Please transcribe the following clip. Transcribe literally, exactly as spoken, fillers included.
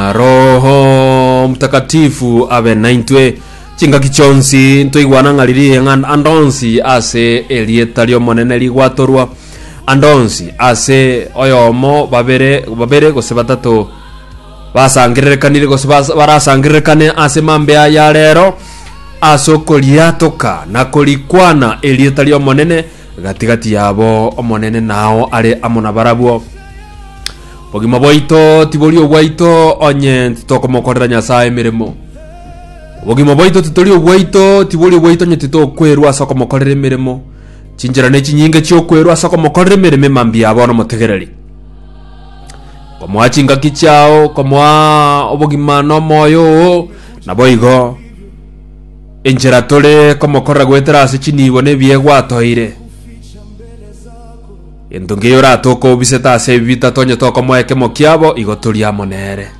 na Roho Mtakatifu abe naintwe chinga kichonsi ntoigwana ngaliri ngan andonsi ase elieta lyo monene ligwatorwa andonsi ase oyomo babere babere gose batatu basangirekanire gose barasangirekane ase mambe ya lero asokoliatoka na kolikwana elieta lyo monene gatigati yabo omonene nao ale amona barabwo bogima boito tiboli obwaito onye titokomokorera Nyasaye mirimo bogima boito titoli obwaito tiboli obwaito nye titokwerwa asokomokorera mirimo chinjira ne chinyinge chiokwerwa asokomokorera mirimo mambi abono motegereri komwa chinga kichao komwa obogima no moyo na boigo enjera tole komokorera gwetera ase chinibo ne biegwa toire endonge yora toko biseta ase bita tonye toko moeke mokiabo igotoria monere